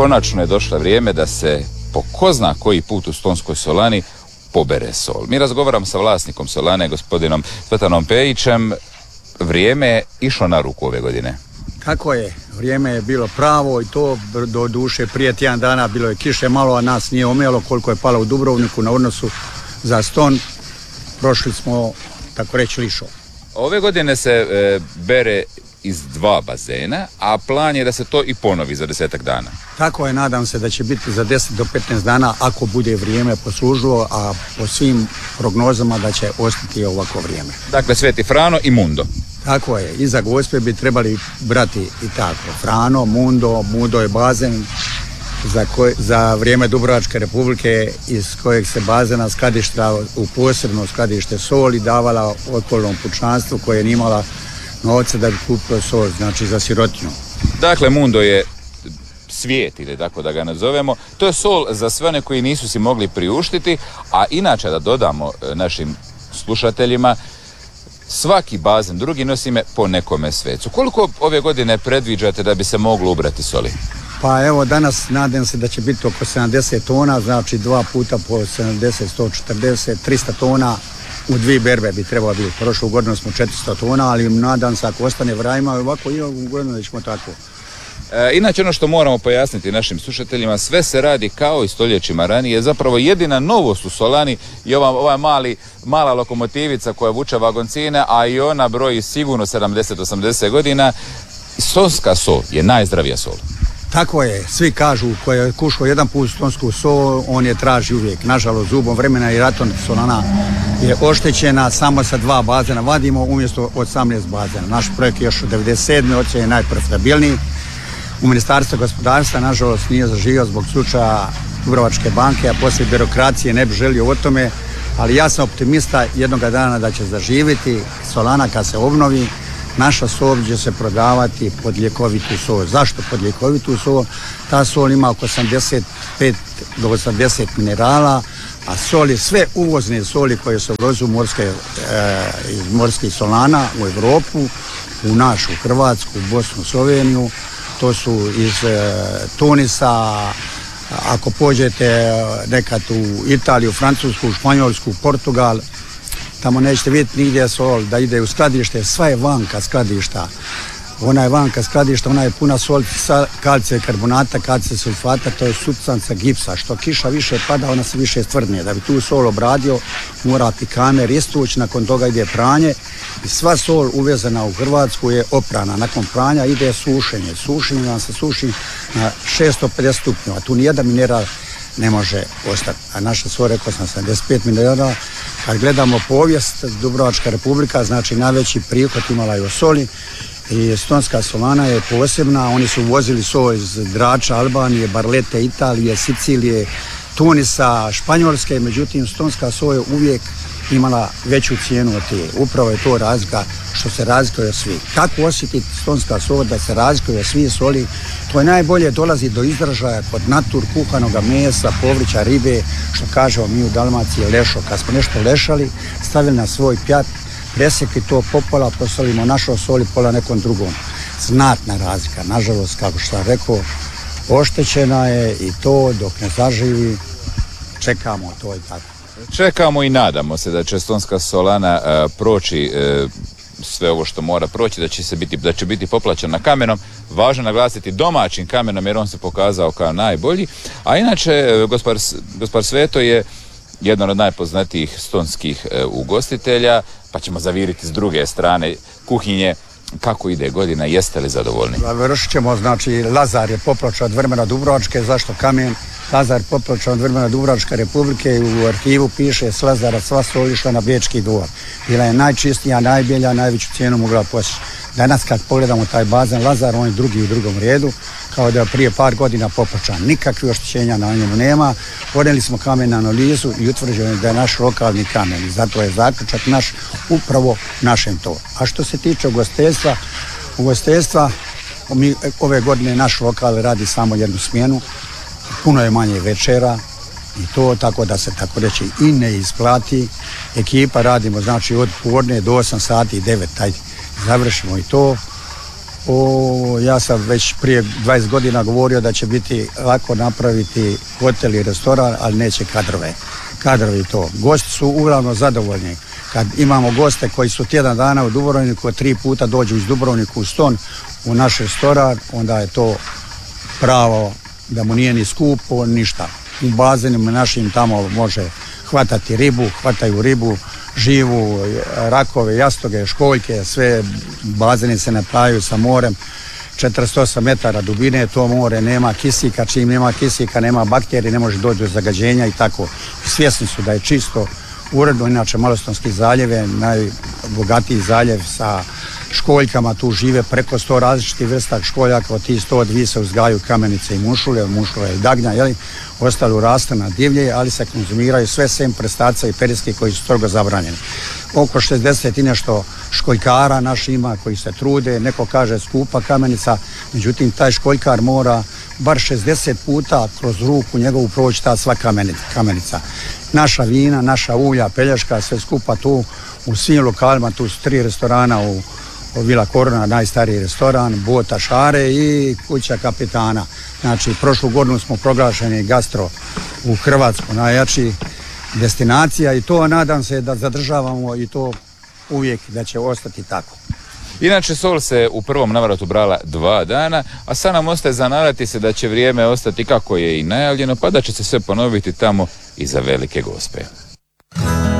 konačno je došlo vrijeme da se po ko zna koji put u Stonskoj Solani pobere sol. Mi razgovaramo sa vlasnikom Solane, gospodinom Cvetanom Pejićem. Vrijeme je išlo na ruku ove godine. Tako je, vrijeme je bilo pravo i to do duše prije tjedan dana bilo je kiše malo, a nas nije omijelo koliko je palo u Dubrovniku na odnosu za Ston. Prošli smo, tako reći, lišo. Ove godine se bere iz 2 bazena, a plan je da se to i ponovi za 10 dana. Tako je, nadam se da će biti za 10 do 15 dana ako bude vrijeme poslužilo, a po svim prognozama da će ostati ovako vrijeme. Dakle, Sveti Frano i Mundo. Tako je, iza Gospe bi trebali brati i tako. Frano, Mundo je bazen za vrijeme Dubrovačke Republike iz kojeg se bazena skladišta u posebno skladište sol i davala okolnom pučanstvu koje nije imala novca da bi kupio sol, znači za sirotinju. Dakle, Mundo je svijet, ili tako da ga nazovemo. To je sol za sve one koji nisu si mogli priuštiti, a inače da dodamo našim slušateljima, svaki bazen drugi nosi ime po nekome svecu. Koliko ove godine predviđate da bi se moglo ubrati soli? Pa evo, danas nadam se da će biti oko 70 tona, znači 2 puta po 70, 140, 300 tona u 2 berbe bi trebalo biti. Prošlu godinu smo 400 tona, ali nadam se ako ostane vrajima ovako i ovu godinu da ćemo tako. Inače, ono što moramo pojasniti našim slušateljima, sve se radi kao i stoljećima ranije. Zapravo jedina novost u Solani je ova mala lokomotivica koja vuče vagoncine, a i ona broji sigurno 70-80 godina. Stonska sol je najzdravija sol. Tako je, svi kažu ko je kušao jedan put stonsku sol, on je traži uvijek. Nažalost, zubom vremena i ratom Solana je oštećena samo sa 2 bazena. Vadimo umjesto od 18 bazena. Naš projekt još od 97. ocjena je najprofitabilniji. U Ministarstvu gospodarstva, nažalost, nije zaživio zbog slučaja Dubrovačke banke, a poslije birokracije ne bi želio o tome, ali ja sam optimista jednoga dana da će zaživjeti. Solana kad se obnovi, naša sol će se prodavati pod ljekovitu sol. Zašto pod ljekovitu sol? Ta sol ima oko 85 do 80 minerala, a soli, sve uvozne soli koje se uvozu iz morskih solana u Europu, u našu Hrvatsku, Bosnu, Sloveniju, to su iz Tunisa, ako pođete nekad u Italiju, Francusku, Španjolsku, Portugal, tamo nećete vidjeti nigdje sol da ide u skladište, sva je vanka skladišta. Ona je vanka skladišta, ona je puna sol, kalcija karbonata, kalcija sulfata, to je supstanca gipsa. Što kiša više pada, ona se više stvrdne. Da bi tu sol obradio, mora kamer istući, nakon toga ide pranje. I sva sol uvezana u Hrvatsku je oprana. Nakon pranja ide sušenje. Sušenje nam se suši na 650 stupnjeva. Tu nijedan mineral ne može ostati. A naša sol, rekao sam, 75 minerala. Kad gledamo povijest, Dubrovačka Republika, znači najveći prihod imala je o soli. I Stonska Solana je posebna, oni su uvozili sol iz Drača, Albanije, Barlete, Italije, Sicilije, Tunisa, Španjolske, međutim Stonska sol je uvijek imala veću cijenu od te. Upravo je to razlika što se razlikuje od svih. Kako osjetiti Stonska sol da se razlikuje od svih soli? To je najbolje dolazi do izražaja kod natur kuhanoga mesa, povrća, ribe, što kažemo mi u Dalmaciji lešo. Kad smo nešto lešali, stavili na svoj pjat, presjekli to popola, posolimo našo soli, pola nekom drugom. Znatna razlika, nažalost, kako što sam rekao, oštećena je i to dok ne zaživi, čekamo to i tako. Čekamo i nadamo se da će Stonska Solana proći sve ovo što mora proći, da će biti poplaćena kamenom. Važno naglasiti domaćim kamenom jer on se pokazao kao najbolji. A inače, gospodar Sveto je jedan od najpoznatijih stonskih ugostitelja, pa ćemo zaviriti s druge strane kuhinje. Kako ide godina, jeste li zadovoljni? Završit ćemo, znači Lazar je poplaćen od vremena Dubrovačke, zašto kamen? Lazar poplaćen od vremena Dubrovačke Republike i u arhivu piše s Lazara sva sol išla na Bečki dvor. Bila je najčistija, najbjelja, najveću cijenu mogla postići. Danas kad pogledamo taj bazen Lazar, on je drugi u drugom redu, kao da je prije par godina poplaćan. Nikakve oštećenja na njemu nema. Podnijeli smo kamen na analizu i utvrđeno je da je naš lokalni kamen. I zato je zaključak naš upravo našem to. A što se tiče ugostiteljstva, mi ove godine naš lokal radi samo jednu smjenu. Puno je manje večera i to tako da se tako reći i ne isplati. Ekipa radimo znači od podne do 8 sati i 9, završimo i to. Ja sam već prije 20 godina govorio da će biti lako napraviti hotel i restoran, ali neće kadrovi to. Gosti su uglavnom zadovoljni. Kad imamo goste koji su tjedan dana u Dubrovniku, 3 puta dođu iz Dubrovnika u Ston u naš restoran, onda je to pravo da mu nije ni skupo, ništa. U bazenima našim tamo može hvatati ribu, hvataju ribu, živu, rakove, jastoge, školjke, sve bazeni se napajaju sa morem. 48 metara dubine, to more nema kisika, čim nema kisika, nema bakterije, ne može doći do zagađenja i tako. Svjesni su da je čisto, uredno, inače Malostonski zaljev je najbogatiji zaljev sa školjkama, tu žive preko 100 različitih vrsta školjaka, od tih 102 se uzgajaju kamenice i mušulje i dagnja, ostalo raste na divlje, ali se konzumiraju sve sem prstaca i periske koji su strogo zabranjeni. Oko 60 i nešto školjkara naš ima koji se trude, neko kaže skupa kamenica, međutim taj školjkar mora bar 60 puta kroz ruku njegovu proći ta sva kamenica. Naša vina, naša ulja, Pelješka, sve skupa tu u svim lokalima, tu su 3 restorana u Vila Korona, najstariji restoran, Bota Šare i Kuća kapitana. Znači, prošlu godinu smo proglašeni gastro u Hrvatsku, najjači destinacija i to nadam se da zadržavamo i to uvijek da će ostati tako. Inače, sol se u prvom navratu brala 2 dana, a sad nam ostaje za nadati se da će vrijeme ostati kako je i najavljeno, pa da će se sve ponoviti tamo i za Velike Gospe.